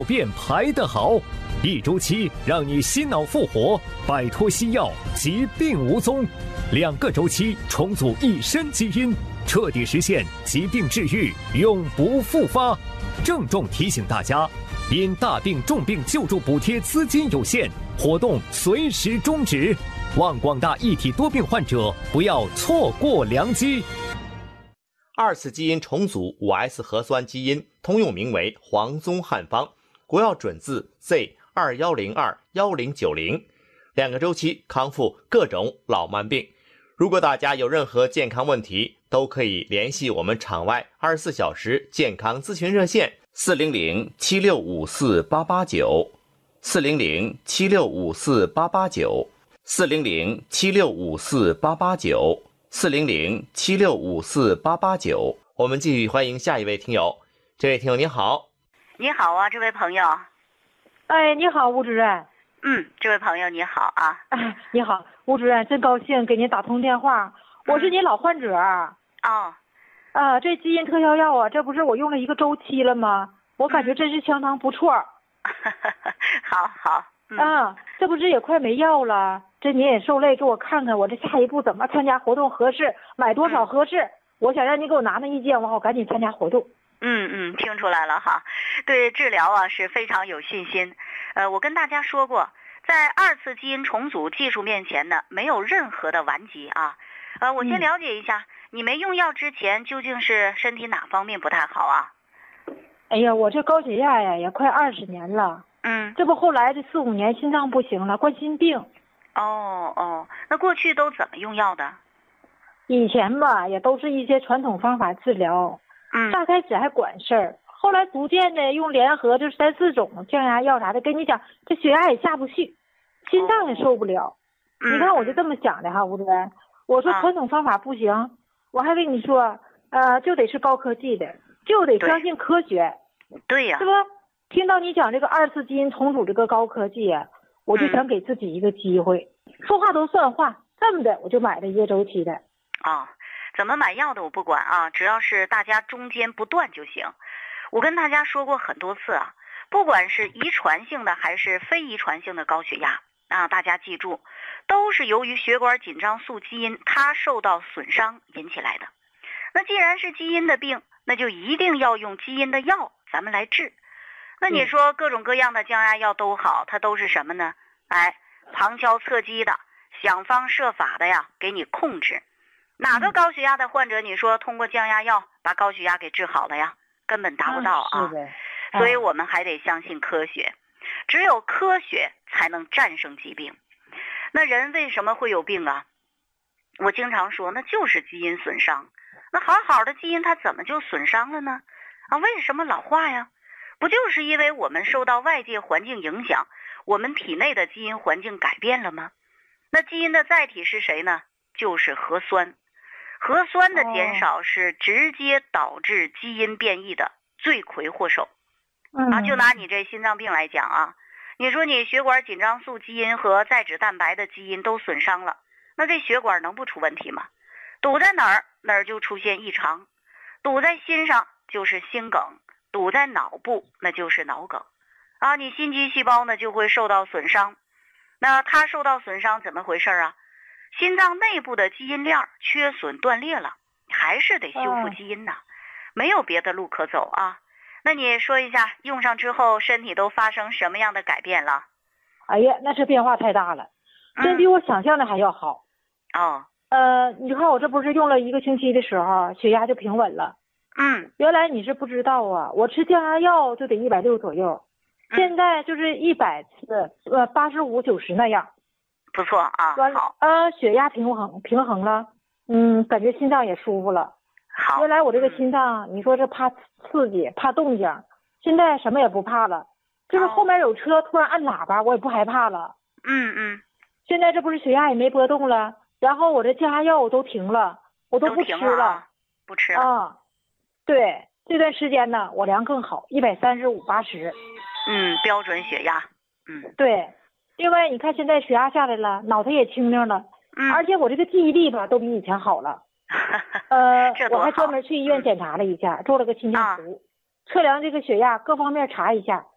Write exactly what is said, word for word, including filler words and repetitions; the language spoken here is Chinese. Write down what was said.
便排得好，一周期让你心脑复活，摆脱西药，疾病无踪；两个周期重组一身基因，彻底实现疾病治愈，永不复发。郑重提醒大家，因大病重病救助补贴资金有限，活动随时终止，望广大一体多病患者不要错过良机。 二次基因重组 五 S 核酸基因通用名为黄宗汉方，国药准字 Z 二一零二一零九零，两个周期康复各种老慢病。如果大家有任何健康问题，都可以联系我们场外二十四小时健康咨询热线四零零七六五四八八九，四零零七六五四八八九，四零零七六五四八八九，四零零七六五四八八九。我们继续欢迎下一位听友。这位听友您好。 你好啊，这位朋友。 哎，你好，吴主任。 嗯，这位朋友你好啊。 哎，你好，吴主任，真高兴给您打通电话。我是您老患者。 哦。 啊，这基因特效药啊，这不是我用了一个周期了吗？我感觉真是相当不错。 好好。嗯、 啊，这不是也快没药了？这您也受累，给我看看我这下一步怎么参加活动合适，买多少合适？嗯、我想让您给我拿拿意见，我好赶紧参加活动。 嗯嗯，听出来了哈，对治疗啊是非常有信心。呃，我跟大家说过，在二次基因重组技术面前呢，没有任何的顽疾啊。呃，我先了解一下，嗯、你没用药之前究竟是身体哪方面不太好啊？ 哎呀，我这高血压呀也快二十年了。 嗯。 这不后来这四五年心脏不行了，冠心病。 哦哦，那过去都怎么用药的？ 以前吧，也都是一些传统方法治疗。 嗯， 刚开始还管事儿，后来逐渐的用联合就是三四种降压药啥的，跟你讲这血压也下不去，心脏也受不了。哦、你看我就这么想的哈，吴主任，我说传统方法不行，啊、我还跟你说，呃，就得是高科技的，就得相信科学。 对呀， 是不？听到你讲这个二次基因重组这个高科技啊，我就想给自己一个机会，嗯、说话都算话，这么的我就买了一个周期的。 啊、哦。怎么买药的我不管啊，只要是大家中间不断就行。我跟大家说过很多次啊，不管是遗传性的还是非遗传性的高血压啊，大家记住，都是由于血管紧张素基因它受到损伤引起来的。那既然是基因的病，那就一定要用基因的药咱们来治。那你说各种各样的降压药都好，它都是什么呢？哎，旁敲侧击的，想方设法的呀，给你控制。哪个高血压的患者，你说通过降压药把高血压给治好了呀？根本达不到啊！ 是的， 所以我们还得相信科学，只有科学才能战胜疾病。那人为什么会有病啊？我经常说，那就是基因损伤。那好好的基因它怎么就损伤了呢？啊，为什么老化呀？不就是因为我们受到外界环境影响，我们体内的基因环境改变了吗？那基因的载体是谁呢？就是核酸。核酸的减少是直接导致基因变异的罪魁祸首。 嗯、 啊，就拿你这心脏病来讲啊，你说你血管紧张素基因和载脂蛋白的基因都损伤了，那这血管能不出问题吗？堵在哪儿哪儿就出现异常，堵在心上就是心梗，堵在脑部那就是脑梗。啊，你心肌细胞呢就会受到损伤。那它受到损伤怎么回事啊？心脏内部的基因链缺损断裂了，还是得修复基因呢，没有别的路可走啊。那你说一下，用上之后身体都发生什么样的改变了？ 哎呀，那是变化太大了，真比我想象的还要好。 嗯、哦， 呃，你看我这不是用了一个星期的时候，血压就平稳了。 嗯， 原来你是不知道啊，我吃降压药就得一百六左右，现在就是一百次，呃，八十五九十那样。 不错啊，好， 呃，血压平衡平衡了，嗯，感觉心脏也舒服了。 好， 原来我这个心脏，嗯、你说这怕刺激，怕动静，现在什么也不怕了，就是后面有车突然按喇叭，我也不害怕了。 嗯嗯， 现在这不是血压也没波动了，然后我这降压药我都停了，我都不吃了， 了不吃了啊。对，这段时间呢，我量更好，一百三十五八十。 嗯，标准血压。嗯， 对。另外，你看现在血压下来了，脑袋也清静了， 嗯， 而且我这个记忆力吧都比以前好了。呃，我还专门去医院检查了一下，嗯、做了个心电图，啊、测量这个血压各方面查一下，